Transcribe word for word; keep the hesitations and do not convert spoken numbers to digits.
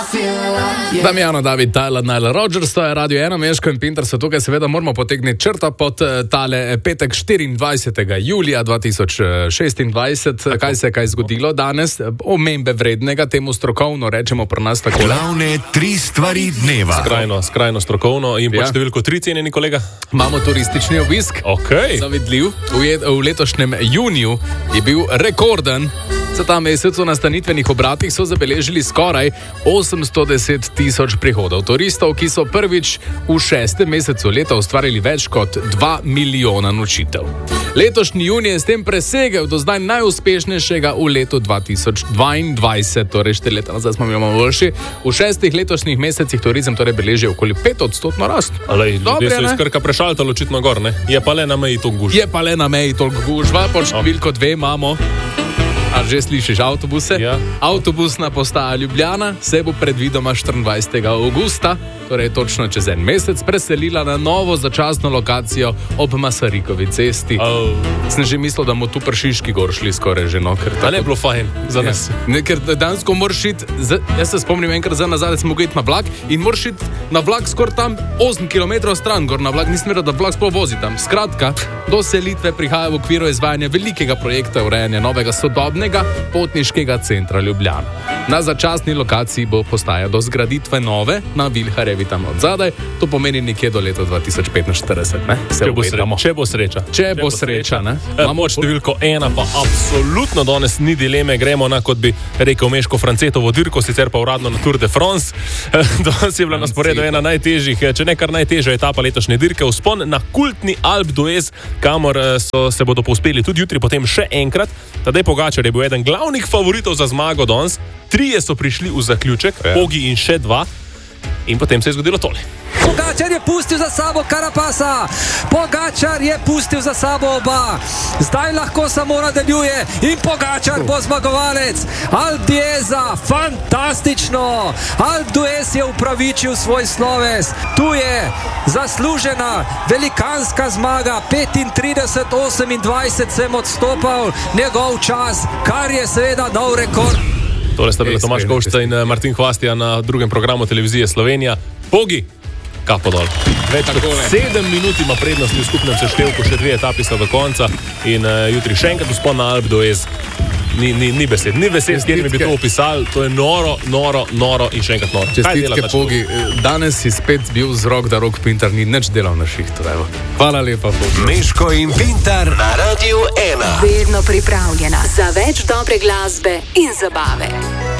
Damjano, David, Tyler, Nile Rodgers, to je Radio ena, Meško in Pinter so tukaj, seveda moramo potegniti črta pod tale petek štiriindvajsetega julija dva tisoč šestindvajset. Kaj se je kaj zgodilo danes? Omembe vrednega, temu strokovno rečemo pri nas tako. Glavne tri stvari dneva. Skrajno, skrajno strokovno in pod ja. številko tri, cenjeni kolega. Imamo turistični obisk. Okay. Zavidljiv. V, v letošnjem juniju je bil rekorden. Za ta mesec v nastanitvenih obratih so zabeležili skoraj osemsto deset tisoč prihodov turistov, ki so prvič v šestem mesecu leta ustvarili več kot dva milijona nočitev. Letošnji junij je s tem presegel do zdaj najuspešnejšega v letu dva tisoč dvaindvajset, torej štiri leta nazaj smo imeli boljši. V šestih letošnjih mesecih turizem torej beleži okoli pet odstotno rast. Alej, ljudje so iz Krka prešaltali očitno gor, ne? Je pa le na meji toliko gužva. Je pa le na meji toliko gužva, pod številko dve imamo. A že slišiš avtobuse? Ja. Avtobusna postaja Ljubljana se bo predvidoma štiriindvajsetega avgusta, torej točno čez en mesec, preselila na novo začasno lokacijo ob Masarikovi cesti. Oh. Sem že mislil, da bomo tu pri Šiški gor šli skoraj že, no. Ker tako... ne bilo fajn za nas. Ja. Ne, ker dansko moraš iti, jaz se spomnim enkrat za nazaj, smo mogli iti na vlak in moraš iti na vlak skoraj tam osem kilometrov stran gor na vlak, nisem vedel, da vlak sploh vozi tam. Skratka, do selitve prihaja v okviru izvajanja velikega projekta urejanja novega sodobnega potniškega centra Ljubljana. Na začasni lokaciji bo postaja do zgraditve nove na Vilharjevi tam od zadaj, to pomeni nekje do leta dva tisoč petinštirideset, ne? Se če, bo sre, če bo sreča. Če, če bo sreča, ne? Imamo številko ena, pa absolutno danes ni dileme, gremo na, kot bi rekel Meško, Francetovo dirko, sicer pa uradno na Tour de France. Danes je bila na sporedu ena najtežjih, če ne kar najtežja etapa letošnje dirke, vzpon na kultni Alpe d'Huez, kamor so, se bodo povzpeli tudi jutri, potem še enkrat. Tadej Pogačar je bil eden glavnih favoritov za zmago danes. Trije so prišli v zaključek, ja. Pogi in še dva. In potem se je zgodilo tole. Pogačar je pustil za sabo Carapasa. Pogačar je pustil za sabo oba. Zdaj lahko samo nadaljuje in Pogačar bo zmagovalec. Alpe d'Hueza, fantastično. Alpe d'Huez je upravičil svoj sloves. Tu je zaslužena velikanska zmaga. petintrideset osemindvajset sem odstopal njegov čas, kar je seveda nov rekord. Tole sta bila Tomaž Kovšca in Martin Hvastija na drugem programu televizije Slovenija. Pogi, kapo dol. Več kot sedem minut ima prednost v skupnem seštevku, še dve etapi sta do konca in uh, jutri še enkrat vzpon na Alpe d'Huez. Ni, ni, ni besed, ni besed, s katerimi bi to opisali, to je noro, noro, noro in še enkrat noro. Čestitke, Pogi, danes si spet bil vzrok, da Rok Pintar ni nič delal na šihtu. Hvala lepa, Pogi. Meško in Pintar na Radio ena. Vedno pripravljena za več dobre glasbe in zabave.